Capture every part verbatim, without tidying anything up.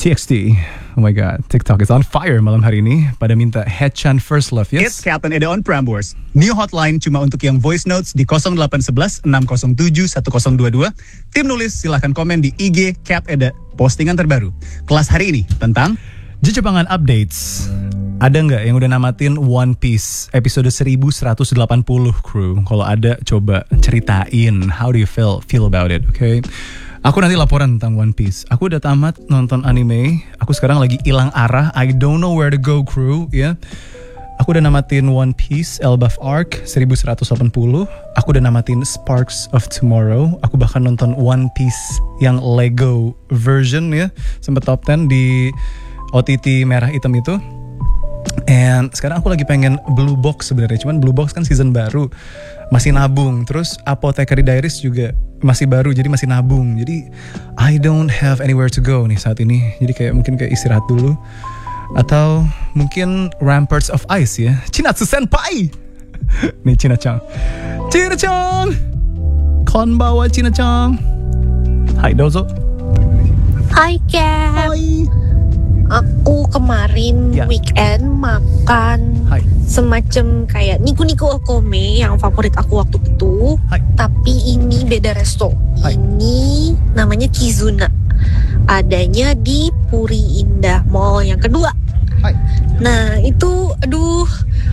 T X T. Oh my god, TikTok is on fire malam hari ini. Pada minta Haechan First Love, yes? It's Captain Eda on Prambors. New hotline cuma untuk yang voice notes di nol delapan satu satu enam nol tujuh satu nol dua dua. Tim nulis silahkan komen di I G Cap Eda. Postingan terbaru kelas hari ini tentang Jejepangan updates. Ada nggak yang udah namatin One Piece episode seribu seratus delapan puluh, crew? Kalau ada, coba ceritain. How do you feel feel about it? Oke. Okay? Aku nanti laporan tentang One Piece. Aku udah tamat nonton anime. Aku sekarang lagi hilang arah. I don't know where to go, crew. Ya. Yeah. Aku udah namatin One Piece Elbaf Arc seribu seratus delapan puluh. Aku udah namatin Sparks of Tomorrow. Aku bahkan nonton One Piece yang Lego version ya. Sempet top sepuluh di O T T merah hitam itu. And sekarang aku lagi pengen Blue Box sebenarnya. Cuman Blue Box kan season baru, masih nabung. Terus Apothecary Diaries juga masih baru, jadi masih nabung. Jadi I don't have anywhere to go nih saat ini. Jadi kayak mungkin kayak istirahat dulu. Atau mungkin Ramparts of Ice ya. Chinatsu Senpai. Nih China-chan. China-chan. Konbawa China-chan. Hai dozo. Hai Cap. Hai. Aku kemarin Ya. weekend makan Hai. semacam kayak niku-niku okome yang favorit aku waktu itu. Hai. Tapi ini beda resto. Hai. Ini namanya Kizuna. Adanya di Puri Indah Mall yang kedua. Hai. Nah itu aduh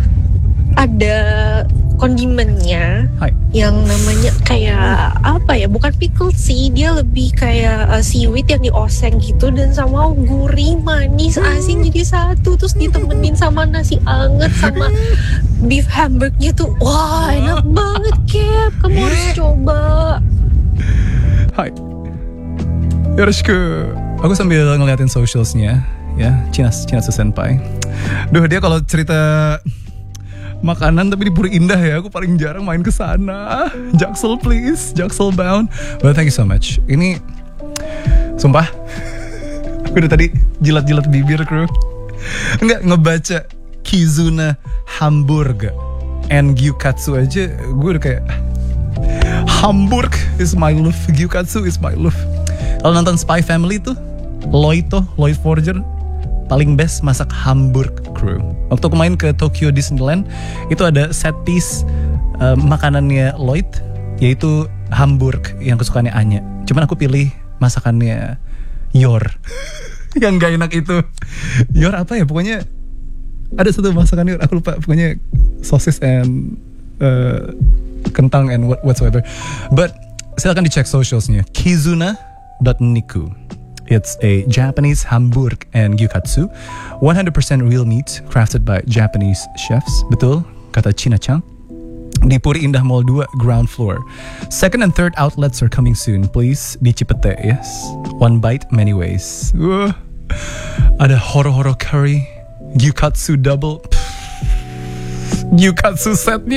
ada kondimennya Hai. yang namanya kayak apa ya, bukan pickle sih, dia lebih kayak uh, seaweed yang dioseng gitu dan sama gurih manis asin jadi satu, terus ditemenin sama nasi anget sama beef hamburgnya tuh wah enak banget Cap, kamu harus coba. Hai. Yoroshiku. Aku sambil ngeliatin socialsnya ya, Chinas Chinatsu Senpai. Duh, dia kalau cerita makanan tapi di Puri Indah ya, aku paling jarang main ke sana. Jaksel please, Jaksel bound. Well, thank you so much. Ini sumpah aku udah tadi jilat-jilat bibir, crew. Enggak, ngebaca Kizuna Hamburg and Gyukatsu aja gue udah kayak Hamburg is my love, Gyukatsu is my love. Kalau nonton Spy Family tuh Lloyd tuh, Lloyd Forger paling best masak Hamburg, crew. Waktu aku main ke Tokyo Disneyland, itu ada set piece uh, makanannya Lloyd, yaitu Hamburg yang kesukaannya Anya. Cuman aku pilih masakannya Yor. Yang gak enak itu Yor apa ya, pokoknya ada satu masakan Yor, aku lupa, pokoknya sosis and uh, kentang and what, whatsoever. But silakan dicek socialsnya, Kizuna dot niku. It's a Japanese Hamburg and Gyukatsu, one hundred percent real meat, crafted by Japanese chefs. Betul, kata China-chan. Di Puri Indah Mall two, ground floor. Second and third outlets are coming soon. Please di Cipete, yes. One bite, many ways. Uh, ada horo-horo curry, Gyukatsu double, Gyukatsu setnya.